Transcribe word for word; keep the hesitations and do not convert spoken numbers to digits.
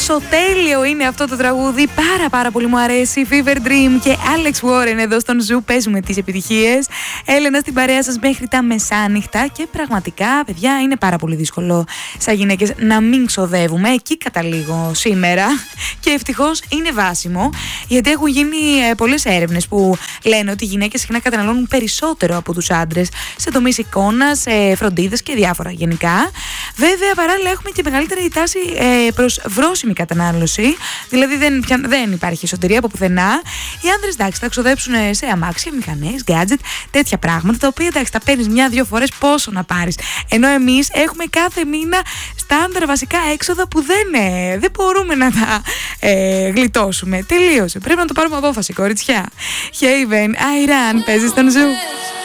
Πόσο τέλειο είναι αυτό το τραγούδι. Πάρα πάρα πολύ μου αρέσει. Fever Dream και Alex Warren εδώ στον Ζου. Παίζουμε τις επιτυχίες. Έλενα στην παρέα σας μέχρι τα μεσάνυχτα. Και πραγματικά, παιδιά, είναι πάρα πολύ δύσκολο σαν γυναίκες να μην ξοδεύουμε. Εκεί καταλήγω σήμερα. Και ευτυχώς είναι βάσιμο. Γιατί έχουν γίνει ε, πολλές έρευνες που λένε ότι οι γυναίκες συχνά καταναλώνουν περισσότερο από τους άντρες σε τομείς εικόνας, ε, φροντίδας και διάφορα γενικά. Βέβαια, παράλληλα έχουμε και μεγαλύτερη τάση ε, προς βρώσιμη κατανάλωση. Δηλαδή δεν, πια, δεν υπάρχει εσωτερία από πουθενά. Οι άντρες, εντάξει, θα ξοδέψουν σε αμάξια, μηχανές, gadget, τέτοια πράγματα, τα οποία, εντάξει, τα παίρνεις μια-δυο φορές, πόσο να πάρεις. Ενώ εμείς έχουμε κάθε μήνα στάνταρ βασικά έξοδα που δεν, ε, δεν μπορούμε να τα ε, γλιτώσουμε. Τελείωσε. Πρέπει να το πάρουμε απόφαση, κοριτσιά. Haven, I Run, παίζει στον Ζου.